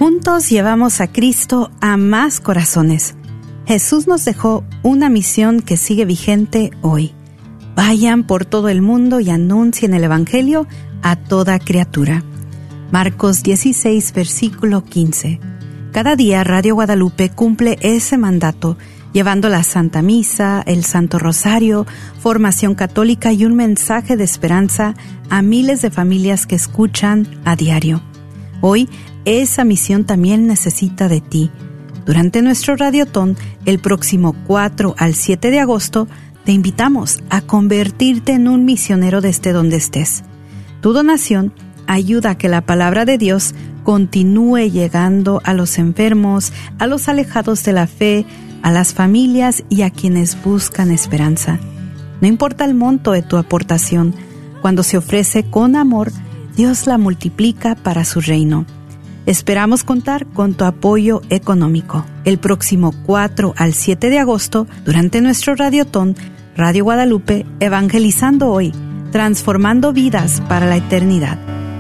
Juntos llevamos a Cristo a más corazones. Jesús nos dejó una misión que sigue vigente hoy. Vayan por todo el mundo y anuncien el Evangelio a toda criatura. Marcos 16, versículo 15. Cada día Radio Guadalupe cumple ese mandato, llevando la Santa Misa, el Santo Rosario, formación católica y un mensaje de esperanza a miles de familias que escuchan a diario. Hoy, esa misión también necesita de ti. Durante nuestro Radiotón, el próximo 4 al 7 de agosto, te invitamos a convertirte en un misionero desde donde estés. Tu donación ayuda a que la palabra de Dios continúe llegando a los enfermos, a los alejados de la fe, a las familias y a quienes buscan esperanza. No importa el monto de tu aportación, cuando se ofrece con amor, Dios la multiplica para su reino. Esperamos contar con tu apoyo económico. El próximo 4 al 7 de agosto, durante nuestro Radiotón, Radio Guadalupe, evangelizando hoy, transformando vidas para la eternidad.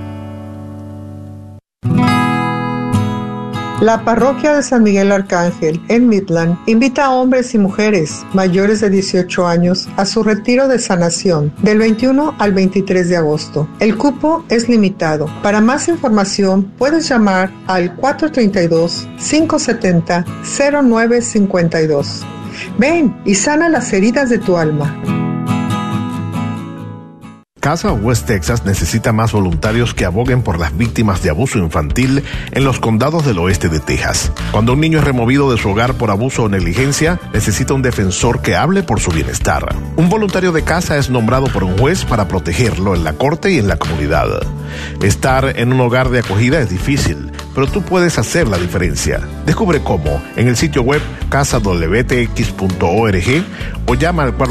La parroquia de San Miguel Arcángel, en Midland, invita a hombres y mujeres mayores de 18 años a su retiro de sanación del 21 al 23 de agosto. El cupo es limitado. Para más información, puedes llamar al 432-570-0952. Ven y sana las heridas de tu alma. Casa West Texas necesita más voluntarios que aboguen por las víctimas de abuso infantil en los condados del oeste de Texas. Cuando un niño es removido de su hogar por abuso o negligencia, necesita un defensor que hable por su bienestar. Un voluntario de casa es nombrado por un juez para protegerlo en la corte y en la comunidad. Estar en un hogar de acogida es difícil, pero tú puedes hacer la diferencia. Descubre cómo en el sitio web casadwtx.org o llama al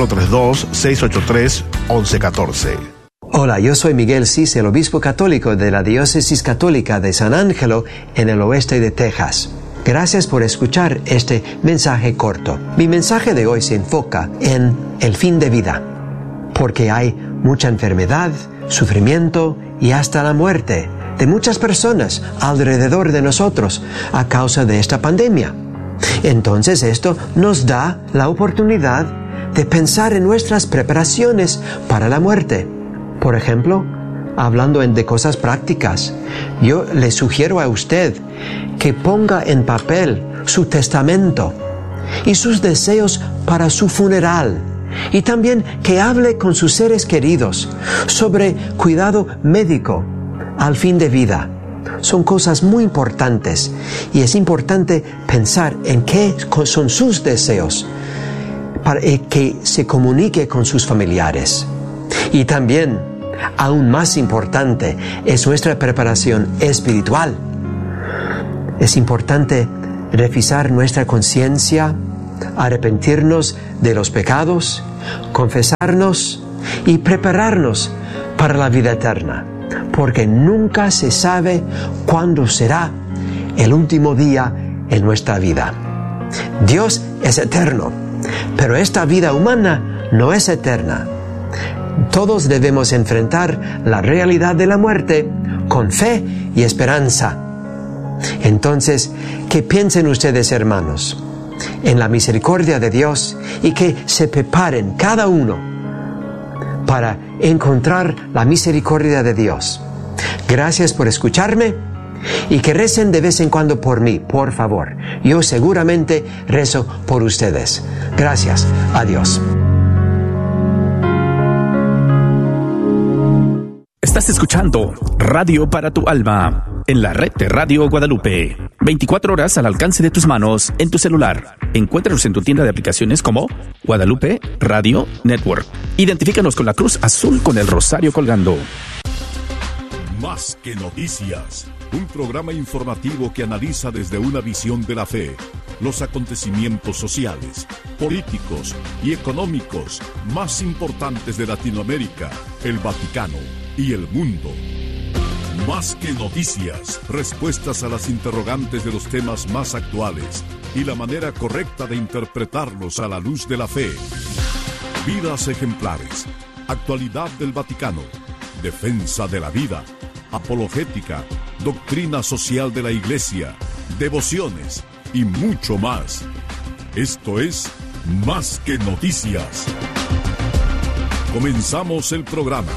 432-683-1114. Hola, yo soy Miguel Cis, el obispo católico de la Diócesis Católica de San Ángelo en el oeste de Texas. Gracias por escuchar este mensaje corto. Mi mensaje de hoy se enfoca en el fin de vida, porque hay mucha enfermedad, sufrimiento y hasta la muerte de muchas personas alrededor de nosotros a causa de esta pandemia. Entonces esto nos da la oportunidad de pensar en nuestras preparaciones para la muerte. Por ejemplo, hablando de cosas prácticas, yo le sugiero a usted que ponga en papel su testamento y sus deseos para su funeral, y también que hable con sus seres queridos sobre cuidado médico al fin de vida. Son cosas muy importantes y es importante pensar en qué son sus deseos para que se comunique con sus familiares. Y también, aún más importante, es nuestra preparación espiritual. Es importante revisar nuestra conciencia, arrepentirnos de los pecados, confesarnos y prepararnos para la vida eterna, porque nunca se sabe cuándo será el último día en nuestra vida. Dios es eterno, pero esta vida humana no es eterna. Todos debemos enfrentar la realidad de la muerte con fe y esperanza. Entonces, que piensen ustedes, hermanos, en la misericordia de Dios y que se preparen cada uno para encontrar la misericordia de Dios. Gracias por escucharme y que recen de vez en cuando por mí, por favor. Yo seguramente rezo por ustedes. Gracias. Adiós. Estás escuchando Radio para tu Alma en la red de Radio Guadalupe. 24 horas al alcance de tus manos en tu celular. Encuéntranos en tu tienda de aplicaciones como Guadalupe Radio Network. Identifícanos con la cruz azul con el rosario colgando. Más que noticias, un programa informativo que analiza desde una visión de la fe los acontecimientos sociales, políticos y económicos más importantes de Latinoamérica, el Vaticano y el mundo. Más que noticias, respuestas a las interrogantes de los temas más actuales y la manera correcta de interpretarlos a la luz de la fe. Vidas ejemplares, actualidad del Vaticano, defensa de la vida, apologética, doctrina social de la Iglesia, devociones y mucho más. Esto es Más que Noticias. Comenzamos el programa.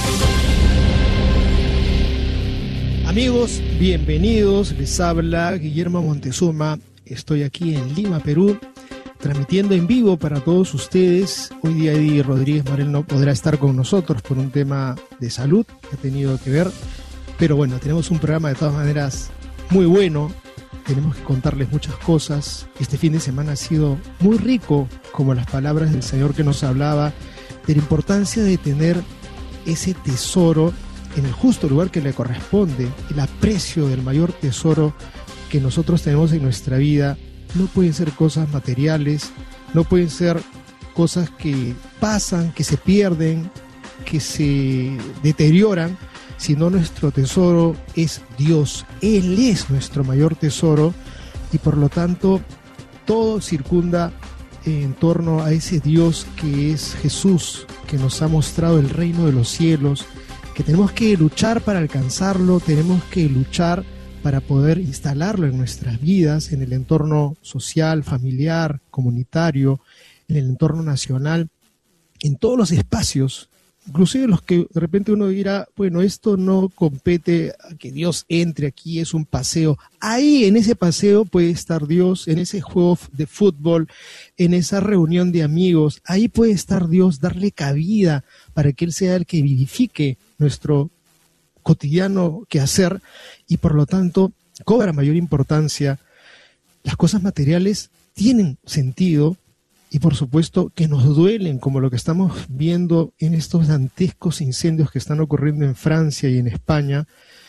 Amigos, bienvenidos. Les habla Guillermo Montezuma. Estoy aquí en Lima, Perú, transmitiendo en vivo para todos ustedes. Hoy día Eddie Rodríguez Morel no podrá estar con nosotros por un tema de salud que ha tenido que ver. Pero bueno, tenemos un programa de todas maneras muy bueno. Tenemos que contarles muchas cosas. Este fin de semana ha sido muy rico, como las palabras del Señor que nos hablaba de la importancia de tener ese tesoro en el justo lugar que le corresponde. El aprecio del mayor tesoro que nosotros tenemos en nuestra vida no pueden ser cosas materiales, no pueden ser cosas que pasan, que se pierden, que se deterioran, sino nuestro tesoro es Dios. Él es nuestro mayor tesoro y por lo tanto todo circunda en torno a ese Dios que es Jesús, que nos ha mostrado el reino de los cielos, que tenemos que luchar para alcanzarlo, tenemos que luchar para poder instalarlo en nuestras vidas, en el entorno social, familiar, comunitario, en el entorno nacional, en todos los espacios, inclusive los que de repente uno dirá, bueno, esto no compete a que Dios entre aquí, es un paseo. Ahí en ese paseo puede estar Dios, en ese juego de fútbol, en esa reunión de amigos, ahí puede estar Dios, darle cabida para que Él sea el que vivifique nuestro cotidiano quehacer y por lo tanto cobra mayor importancia. Las cosas materiales tienen sentido y por supuesto que nos duelen, como lo que estamos viendo en estos dantescos incendios que están ocurriendo en Francia y en España.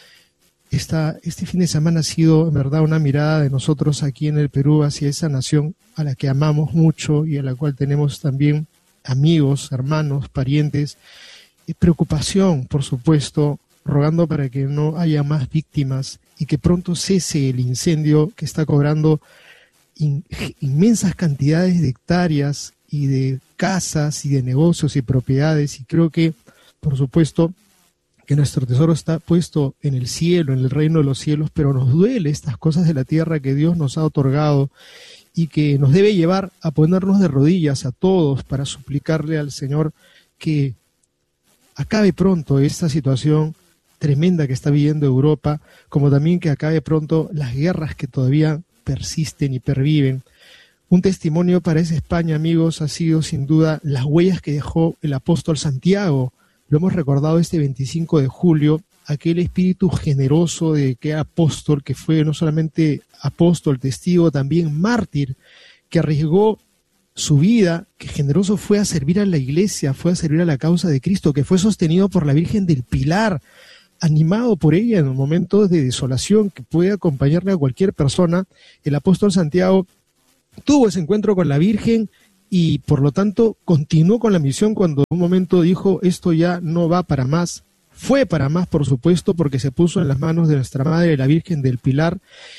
Este fin de semana ha sido en verdad una mirada de nosotros aquí en el Perú hacia esa nación a la que amamos mucho y a la cual tenemos también amigos, hermanos, parientes, y preocupación, por supuesto, rogando para que no haya más víctimas y que pronto cese el incendio que está cobrando inmensas cantidades de hectáreas y de casas y de negocios y propiedades. Y creo que, por supuesto, que nuestro tesoro está puesto en el cielo, en el reino de los cielos, pero nos duele estas cosas de la tierra que Dios nos ha otorgado y que nos debe llevar a ponernos de rodillas a todos para suplicarle al Señor que acabe pronto esta situación tremenda que está viviendo Europa, como también que acabe pronto las guerras que todavía persisten y perviven. Un testimonio para esa España, amigos, ha sido sin duda las huellas que dejó el apóstol Santiago. Lo hemos recordado este 25 de julio, aquel espíritu generoso de aquel apóstol que fue no solamente apóstol, testigo, también mártir, que arriesgó su vida, que generoso fue a servir a la iglesia, fue a servir a la causa de Cristo, que fue sostenido por la Virgen del Pilar, animado por ella en un momento de desolación que puede acompañarle a cualquier persona. El apóstol Santiago tuvo ese encuentro con la Virgen y por lo tanto continuó con la misión cuando en un momento dijo, esto ya no va para más. Fue para más, por supuesto, porque se puso en las manos de nuestra Madre, la Virgen del Pilar,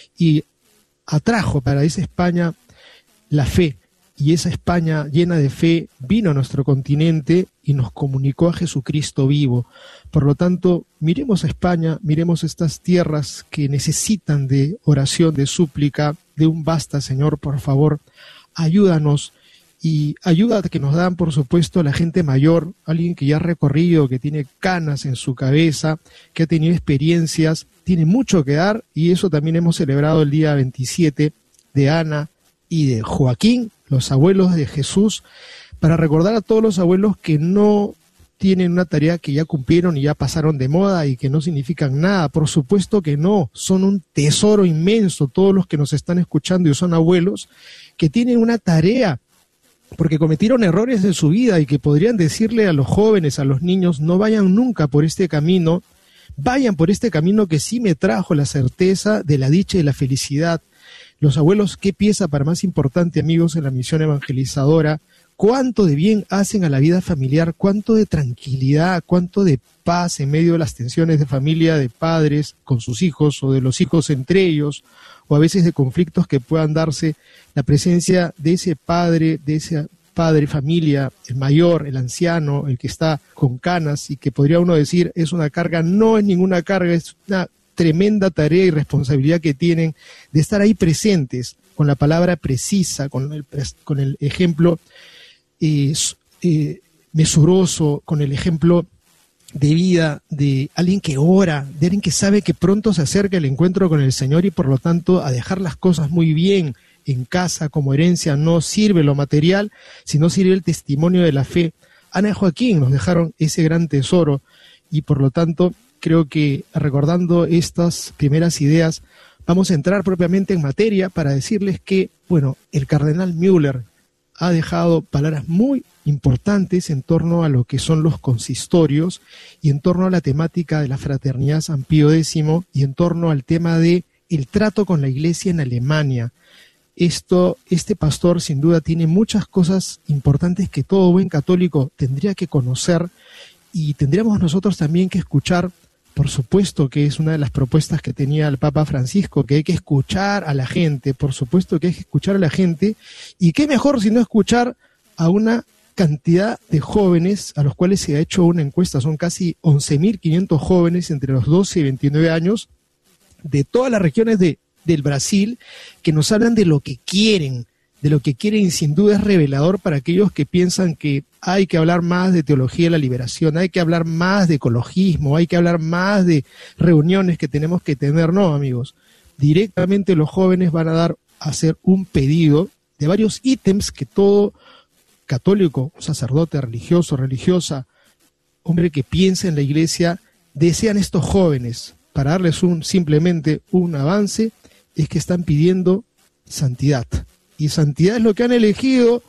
y atrajo para esa España la fe. Y esa España llena de fe vino a nuestro continente y nos comunicó a Jesucristo vivo. Por lo tanto, miremos a España, miremos estas tierras que necesitan de oración, de súplica, de un basta, Señor, por favor, ayúdanos. Y ayuda que nos dan, por supuesto, a la gente mayor, alguien que ya ha recorrido, que tiene canas en su cabeza, que ha tenido experiencias, tiene mucho que dar, y eso también hemos celebrado el día 27 de Ana y de Joaquín, los abuelos de Jesús, para recordar a todos los abuelos que no tienen una tarea que ya cumplieron y ya pasaron de moda y que no significan nada. Por supuesto que no, son un tesoro inmenso todos los que nos están escuchando y son abuelos que tienen una tarea porque cometieron errores en su vida y que podrían decirle a los jóvenes, a los niños, no vayan nunca por este camino, vayan por este camino que sí me trajo la certeza de la dicha y la felicidad. Los abuelos, ¿qué pieza para más importante, amigos, en la misión evangelizadora? ¿Cuánto de bien hacen a la vida familiar? ¿Cuánto de tranquilidad? ¿Cuánto de paz en medio de las tensiones de familia, de padres con sus hijos o de los hijos entre ellos? O a veces de conflictos que puedan darse, la presencia de ese padre familia, el mayor, el anciano, el que está con canas y que podría uno decir es una carga, no es ninguna carga, es una tremenda tarea y responsabilidad que tienen de estar ahí presentes, con la palabra precisa, con el ejemplo mesuroso, con el ejemplo de vida de alguien que ora, de alguien que sabe que pronto se acerca el encuentro con el Señor y por lo tanto a dejar las cosas muy bien en casa como herencia. No sirve lo material, sino sirve el testimonio de la fe. Ana y Joaquín nos dejaron ese gran tesoro y por lo tanto creo que recordando estas primeras ideas vamos a entrar propiamente en materia para decirles que, bueno, el cardenal Müller ha dejado palabras muy importantes en torno a lo que son los consistorios y en torno a la temática de la fraternidad San Pío X y en torno al tema de el trato con la Iglesia en Alemania. Este pastor sin duda tiene muchas cosas importantes que todo buen católico tendría que conocer y tendríamos nosotros también que escuchar. Por supuesto que es una de las propuestas que tenía el Papa Francisco, que hay que escuchar a la gente, por supuesto que hay que escuchar a la gente, y qué mejor si no escuchar a una cantidad de jóvenes a los cuales se ha hecho una encuesta, son casi 11.500 jóvenes entre los 12 y 29 años, de todas las regiones del Brasil, que nos hablan de lo que quieren, y sin duda es revelador para aquellos que piensan que hay que hablar más de teología de la liberación, hay que hablar más de ecologismo, hay que hablar más de reuniones que tenemos que tener. No, amigos, directamente los jóvenes van a hacer un pedido de varios ítems que todo católico, sacerdote, religioso, religiosa, hombre que piensa en la Iglesia, desean estos jóvenes. Para darles simplemente un avance, es que están pidiendo santidad. Y santidad es lo que han elegido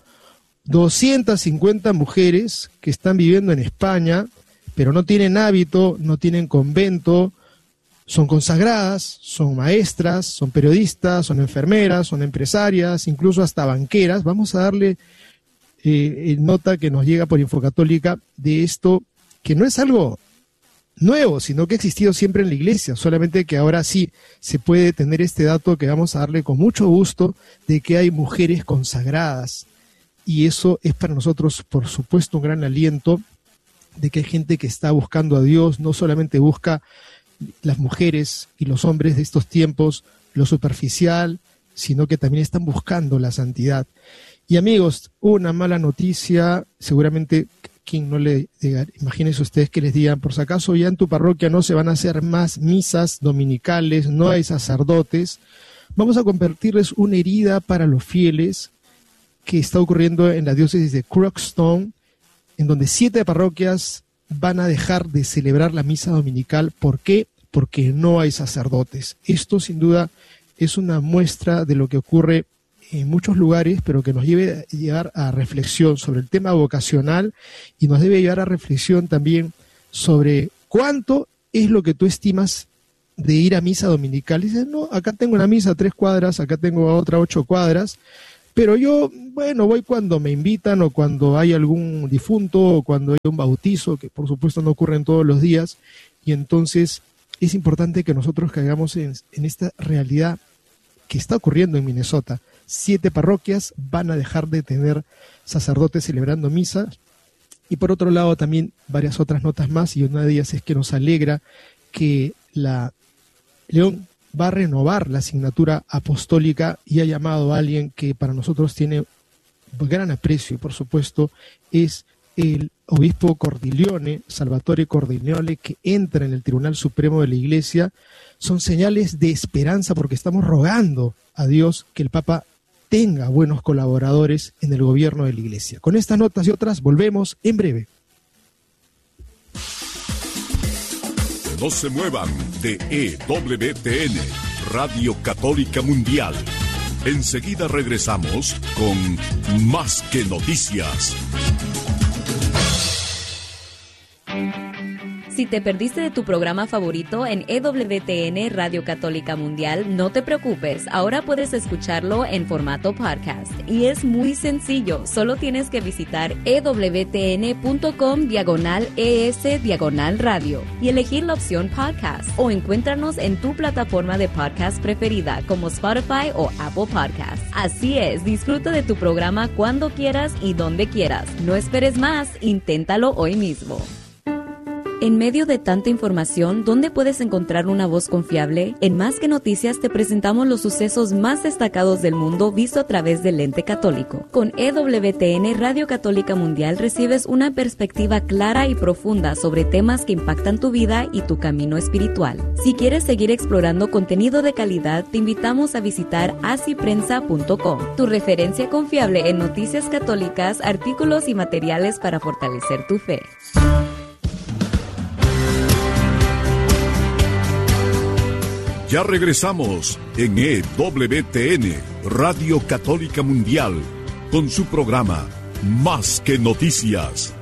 250 mujeres que están viviendo en España, pero no tienen hábito, no tienen convento, son consagradas, son maestras, son periodistas, son enfermeras, son empresarias, incluso hasta banqueras. Vamos a darle nota que nos llega por Infocatólica de esto, que no es algo nuevo, sino que ha existido siempre en la Iglesia, solamente que ahora sí se puede tener este dato que vamos a darle con mucho gusto, de que hay mujeres consagradas, y eso es para nosotros, por supuesto, un gran aliento de que hay gente que está buscando a Dios, no solamente busca las mujeres y los hombres de estos tiempos lo superficial, sino que también están buscando la santidad. Y amigos, una mala noticia, seguramente quien no le diga, imagínense ustedes que les digan, por si acaso ya en tu parroquia no se van a hacer más misas dominicales, no hay sacerdotes, vamos a convertirles una herida para los fieles que está ocurriendo en la diócesis de Crockston, en donde 7 parroquias van a dejar de celebrar la misa dominical. ¿Por qué? Porque no hay sacerdotes. Esto sin duda es una muestra de lo que ocurre en muchos lugares, pero que nos debe llevar a reflexión sobre el tema vocacional y nos debe llevar a reflexión también sobre cuánto es lo que tú estimas de ir a misa dominical. Y dices, no, acá tengo una misa a 3 cuadras, acá tengo otra 8 cuadras, pero yo, bueno, voy cuando me invitan o cuando hay algún difunto o cuando hay un bautizo, que por supuesto no ocurren todos los días, y entonces es importante que nosotros caigamos en esta realidad que está ocurriendo en Minnesota. 7 parroquias van a dejar de tener sacerdotes celebrando misa, y por otro lado también varias otras notas más, y una de ellas es que nos alegra que la León va a renovar la asignatura apostólica y ha llamado a alguien que para nosotros tiene gran aprecio, y por supuesto es el obispo Cordileone, Salvatore Cordileone, que entra en el Tribunal Supremo de la Iglesia. Son señales de esperanza porque estamos rogando a Dios que el Papa tenga buenos colaboradores en el gobierno de la Iglesia. Con estas notas y otras volvemos en breve. No se muevan de EWTN, Radio Católica Mundial. Enseguida regresamos con Más que Noticias. Si te perdiste de tu programa favorito en EWTN Radio Católica Mundial, no te preocupes, ahora puedes escucharlo en formato podcast. Y es muy sencillo, solo tienes que visitar ewtn.com/ES/radio y elegir la opción podcast, o encuéntranos en tu plataforma de podcast preferida como Spotify o Apple Podcasts. Así es, disfruta de tu programa cuando quieras y donde quieras. No esperes más, inténtalo hoy mismo. En medio de tanta información, ¿dónde puedes encontrar una voz confiable? En Más que Noticias te presentamos los sucesos más destacados del mundo visto a través del lente católico. Con EWTN Radio Católica Mundial recibes una perspectiva clara y profunda sobre temas que impactan tu vida y tu camino espiritual. Si quieres seguir explorando contenido de calidad, te invitamos a visitar asiprensa.com, tu referencia confiable en noticias católicas, artículos y materiales para fortalecer tu fe. Ya regresamos en EWTN, Radio Católica Mundial, con su programa Más que Noticias.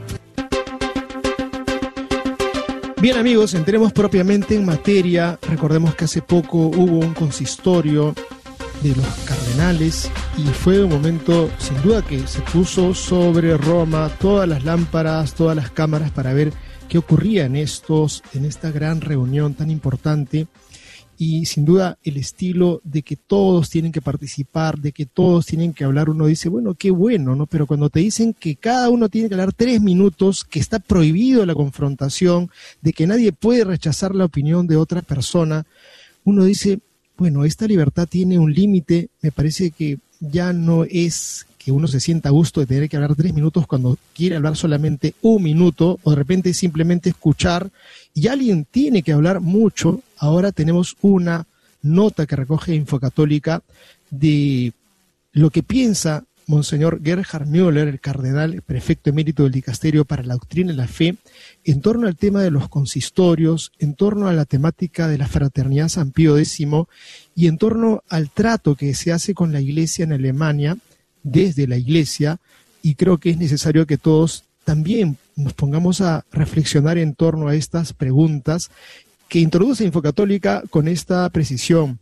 Bien amigos, entremos propiamente en materia. Recordemos que hace poco hubo un consistorio de los cardenales y fue un momento sin duda que se puso sobre Roma todas las lámparas, todas las cámaras para ver qué ocurría en esta gran reunión tan importante. Y sin duda el estilo de que todos tienen que participar, de que todos tienen que hablar, uno dice, bueno, qué bueno, ¿no? Pero cuando te dicen que cada uno tiene que hablar 3 minutos, que está prohibido la confrontación, de que nadie puede rechazar la opinión de otra persona, uno dice, bueno, esta libertad tiene un límite. Me parece que ya no es que uno se sienta a gusto de tener que hablar 3 minutos cuando quiere hablar solamente 1 minuto, o de repente simplemente escuchar, y alguien tiene que hablar mucho. Ahora tenemos una nota que recoge Infocatólica de lo que piensa Monseñor Gerhard Müller, el cardenal prefecto emérito del Dicasterio para la Doctrina y la Fe, en torno al tema de los consistorios, en torno a la temática de la Fraternidad San Pío X y en torno al trato que se hace con la Iglesia en Alemania, desde la Iglesia, y creo que es necesario que todos también nos pongamos a reflexionar en torno a estas preguntas que introduce Infocatólica con esta precisión.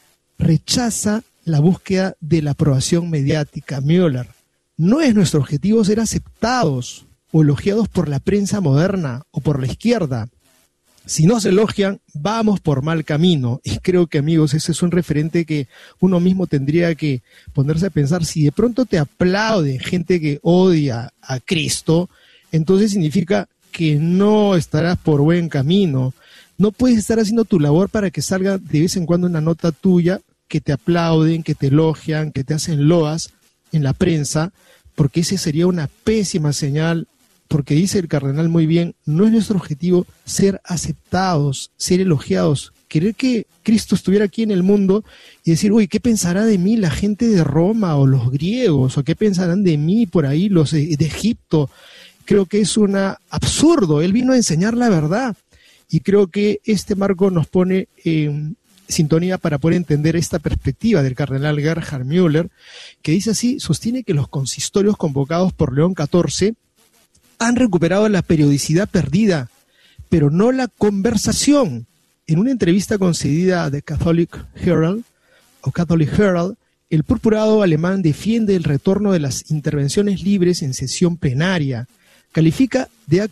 Rechaza la búsqueda de la aprobación mediática. Müller, no es nuestro objetivo ser aceptados o elogiados por la prensa moderna o por la izquierda. Si nos elogian, vamos por mal camino. Y creo que, amigos, ese es un referente que uno mismo tendría que ponerse a pensar. Si de pronto te aplaude gente que odia a Cristo, entonces significa que no estarás por buen camino. No puedes estar haciendo tu labor para que salga de vez en cuando una nota tuya, que te aplauden, que te elogian, que te hacen loas en la prensa, porque ese sería una pésima señal. Porque dice el cardenal muy bien, no es nuestro objetivo ser aceptados, ser elogiados, querer que Cristo estuviera aquí en el mundo y decir, uy, ¿qué pensará de mí la gente de Roma o los griegos? ¿O qué pensarán de mí por ahí los de Egipto? Creo que es un absurdo. Él vino a enseñar la verdad y creo que este marco nos pone en sintonía para poder entender esta perspectiva del cardenal Gerhard Müller, que dice así, sostiene que los consistorios convocados por León XIV han recuperado la periodicidad perdida, pero no la conversación. En una entrevista concedida a The Catholic Herald, el purpurado alemán defiende el retorno de las intervenciones libres en sesión plenaria. Califica de